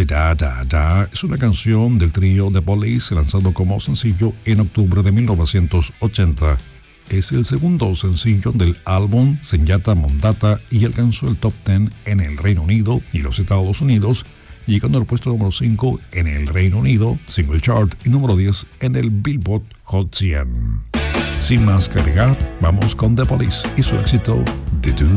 Da Da Da es una canción del trío The Police lanzado como sencillo en octubre de 1980. Es el segundo sencillo del álbum Senyata Mondata y alcanzó el top 10 en el Reino Unido y los Estados Unidos, llegando al puesto número 5 en el Reino Unido, Single Chart, y número 10 en el Billboard Hot 100. Sin más que agregar, vamos con The Police y su éxito The Do.